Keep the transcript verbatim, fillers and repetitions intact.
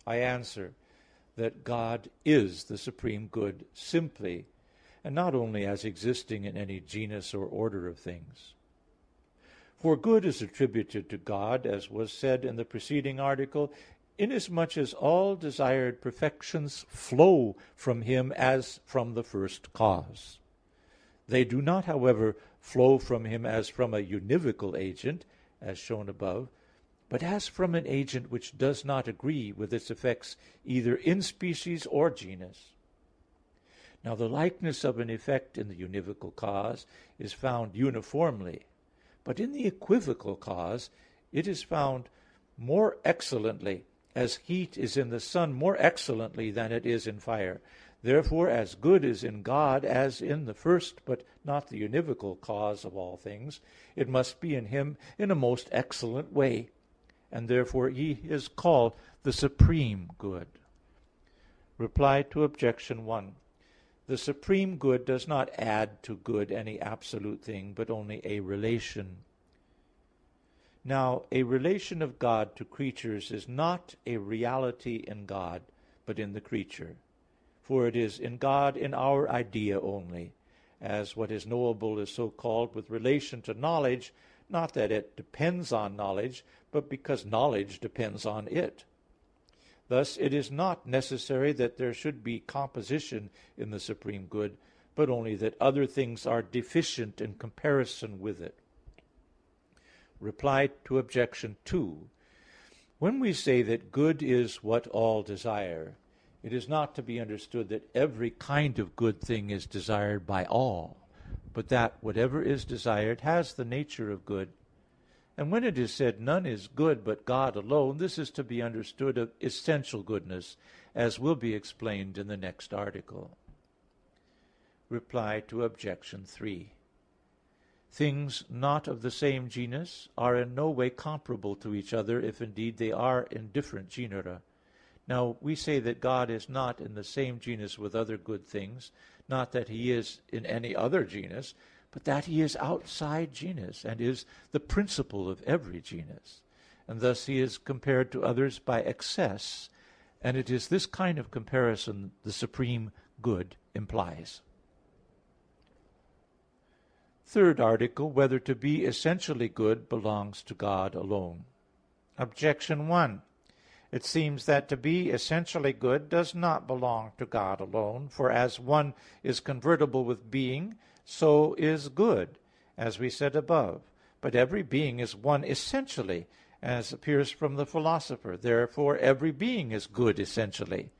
I answer that God is the supreme good simply, and not only as existing in any genus or order of things. For good is attributed to God, as was said in the preceding article, inasmuch as all desired perfections flow from him as from the first cause. They do not, however, flow from him as from a univocal agent, as shown above, but as from an agent which does not agree with its effects either in species or genus. Now the likeness of an effect in the univocal cause is found uniformly, but in the equivocal cause it is found more excellently, as heat is in the sun more excellently than it is in fire. Therefore, as good is in God as in the first, but not the univocal cause of all things, it must be in him in a most excellent way, and therefore he is called the supreme good. Reply to objection one. The supreme good does not add to good any absolute thing, but only a relation. Now, a relation of God to creatures is not a reality in God, but in the creature. For it is in God in our idea only, as what is knowable is so called with relation to knowledge, not that it depends on knowledge, but because knowledge depends on it. Thus it is not necessary that there should be composition in the supreme good, but only that other things are deficient in comparison with it. Reply to objection two. When we say that good is what all desire, it is not to be understood that every kind of good thing is desired by all, but that whatever is desired has the nature of good. And when it is said none is good but God alone, this is to be understood of essential goodness, as will be explained in the next article. Reply to objection three. Things not of the same genus are in no way comparable to each other, if indeed they are in different genera. Now, we say that God is not in the same genus with other good things, not that he is in any other genus, but that he is outside genus, and is the principle of every genus. And thus he is compared to others by excess, and it is this kind of comparison the supreme good implies. Third article, whether to be essentially good belongs to God alone. Objection one. It seems that to be essentially good does not belong to God alone, for as one is convertible with being, so is good, as we said above. But every being is one essentially, as appears from the Philosopher. Therefore every being is good essentially.